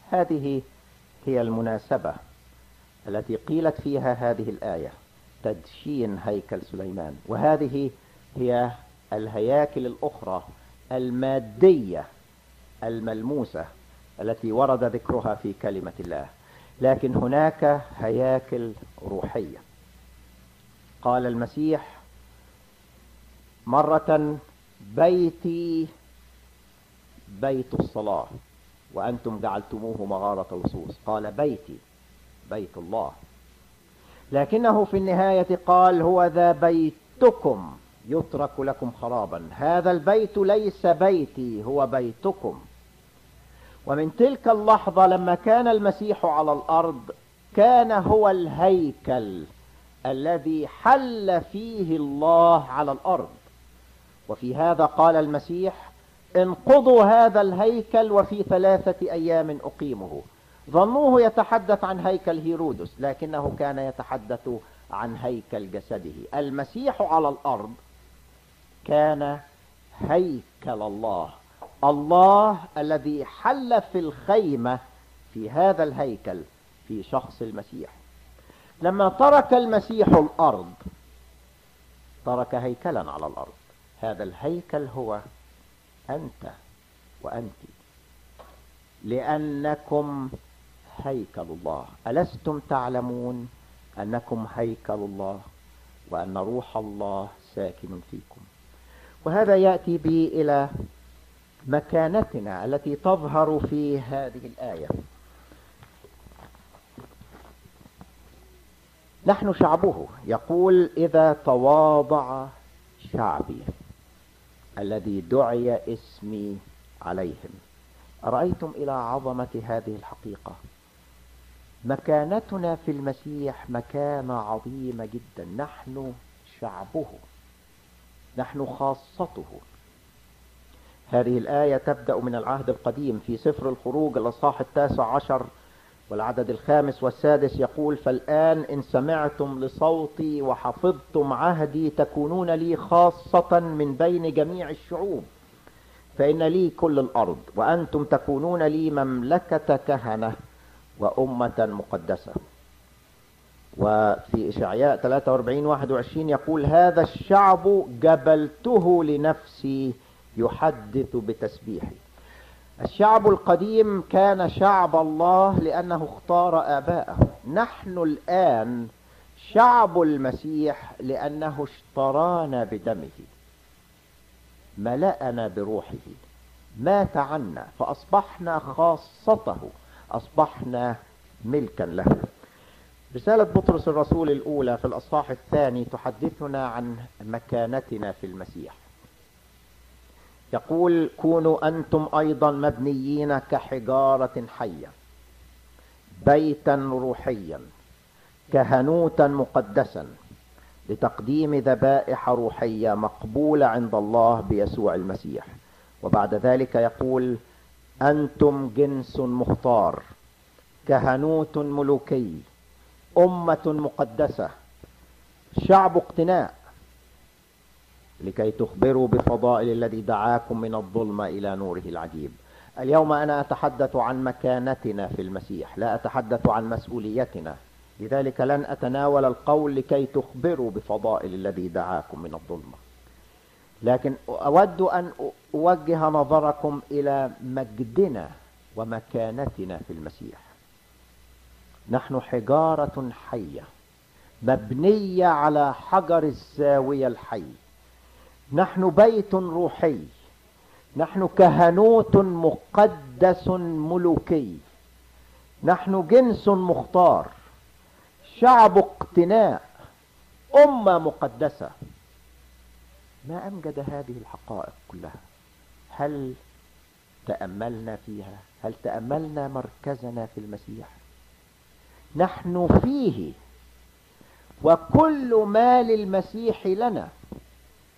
هذه هي المناسبة التي قيلت فيها هذه الآية: تدشين هيكل سليمان. وهذه هي الهياكل الأخرى المادية الملموسة التي ورد ذكرها في كلمة الله. لكن هناك هياكل روحية. قال المسيح مرة: بيتي بيت الصلاة وأنتم جعلتموه مغارة لصوص. قال بيتي بيت الله، لكنه في النهاية قال: هو ذا بيتكم يترك لكم خرابا. هذا البيت ليس بيتي، هو بيتكم. ومن تلك اللحظة لما كان المسيح على الأرض كان هو الهيكل الذي حل فيه الله على الأرض. وفي هذا قال المسيح: انقضوا هذا الهيكل وفي 3 أيام أقيمه. ظنوه يتحدث عن هيكل هيرودس، لكنه كان يتحدث عن هيكل جسده. المسيح على الأرض كان هيكل الله، الله الذي حل في الخيمة في هذا الهيكل في شخص المسيح. لما ترك المسيح الأرض ترك هيكلا على الأرض. هذا الهيكل هو أنت وأنت، لأنكم هيكل الله. ألستم تعلمون أنكم هيكل الله وأن روح الله ساكن فيكم؟ وهذا يأتي بي إلى مكانتنا التي تظهر في هذه الآية. نحن شعبه، يقول: إذا تواضع شعبي الذي دعي اسمي عليهم. أرأيتم إلى عظمة هذه الحقيقة؟ مكانتنا في المسيح مكانة عظيمة جدا. نحن شعبه، نحن خاصته. هذه الآية تبدأ من العهد القديم في سفر الخروج الإصحاح 19 والعدد 5 والسادس، يقول: فالآن إن سمعتم لصوتي وحفظتم عهدي تكونون لي خاصة من بين جميع الشعوب، فإن لي كل الأرض، وأنتم تكونون لي مملكة كهنة وأمة مقدسة. وفي إشعياء 43:21 يقول: هذا الشعب جبلته لنفسي يحدث بتسبيحي. الشعب القديم كان شعب الله لأنه اختار آباءه. نحن الآن شعب المسيح لأنه اشترانا بدمه، ملأنا بروحه، مات عنا فأصبحنا خاصته، أصبحنا ملكا له. رسالة بطرس الرسول الأولى في الأصحاح 2 تحدثنا عن مكانتنا في المسيح. يقول: كونوا أنتم أيضا مبنيين كحجارة حية، بيتا روحيا، كهنوتا مقدسا، لتقديم ذبائح روحية مقبولة عند الله بيسوع المسيح. وبعد ذلك يقول: أنتم جنس مختار، كهنوت ملوكي، أمة مقدسة، شعب اقتناء، لكي تخبروا بفضائل الذي دعاكم من الظلمة إلى نوره العجيب. اليوم أنا أتحدث عن مكانتنا في المسيح، لا أتحدث عن مسؤوليتنا، لذلك لن أتناول القول لكي تخبروا بفضائل الذي دعاكم من الظلمة، لكن أود أن أوجه نظركم إلى مجدنا ومكانتنا في المسيح. نحن حجارة حية مبنية على حجر الزاوية الحي، نحن بيت روحي، نحن كهنوت مقدس ملوكي، نحن جنس مختار، شعب اقتناء، أمة مقدسة. ما أمجد هذه الحقائق كلها؟ هل تأملنا فيها؟ هل تأملنا مركزنا في المسيح؟ نحن فيه، وكل ما للمسيح لنا.